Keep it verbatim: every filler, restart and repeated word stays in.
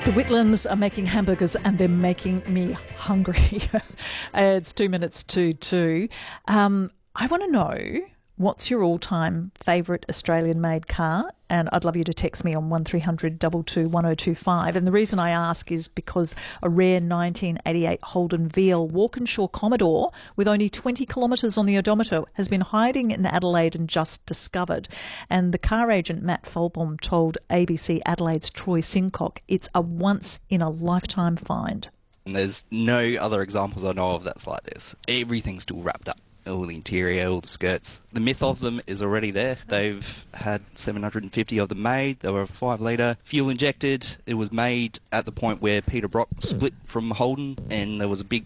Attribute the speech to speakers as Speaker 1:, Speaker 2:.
Speaker 1: The Whitlands are making hamburgers and they're making me hungry. It's two minutes to two. Um, I want to know, what's your all-time favourite Australian-made car? And I'd love you to text me on one three hundred two two one oh two five. And the reason I ask is because a rare nineteen eighty-eight Holden V L Walkinshaw Commodore with only twenty kilometres on the odometer has been hiding in Adelaide and just discovered. And the car agent Matt Folbaum told A B C Adelaide's Troy Sincock it's a once-in-a-lifetime find.
Speaker 2: And there's no other examples I know of that's like this. Everything's still wrapped up. All the interior, all the skirts. The myth of them is already there. They've had seven hundred fifty of them made. They were five litre, fuel injected. It was made at the point where Peter Brock split from Holden, and there was a big